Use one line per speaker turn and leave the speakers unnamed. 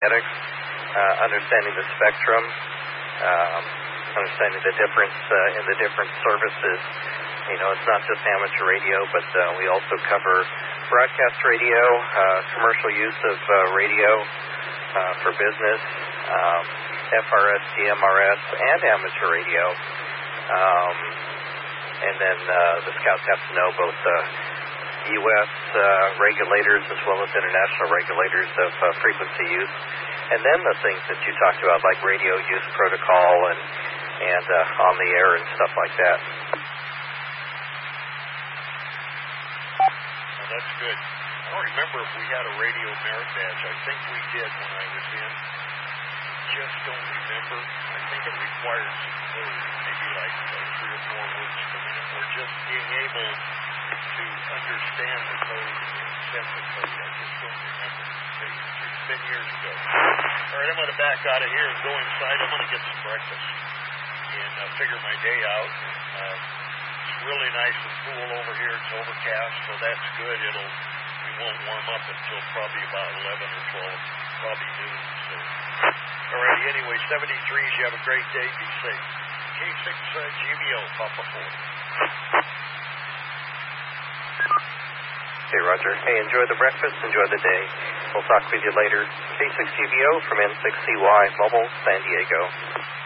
understanding the spectrum, understanding the difference in the different services. You know, it's not just amateur radio, but we also cover broadcast radio, commercial use of radio for business, FRS, DMRS, and amateur radio. And then the scouts have to know both U.S. regulators as well as international regulators of frequency use. And then the things that you talked about, like radio use protocol and on the air and stuff like that.
Well, that's good. I don't remember if we had a radio merit badge. I think we did when I was in. Just don't remember. I think it required some code, maybe like 3 or 4 words per minute, or just being able to understand the code and send the code. I just don't remember. It's been years ago. All right, I'm going to back out of here and go inside. I'm going to get some breakfast and figure my day out. It's really nice and cool over here. It's overcast, so that's good. We won't warm up until probably about 11 or 12, probably noon. So, all righty. Anyway, 73s. You have a great day. Be safe. K6 GBO, Papa 4.
Okay, Roger. Hey, enjoy the breakfast. Enjoy the day. We'll talk with you later. K6GBO from N6CY, Mobile, San Diego.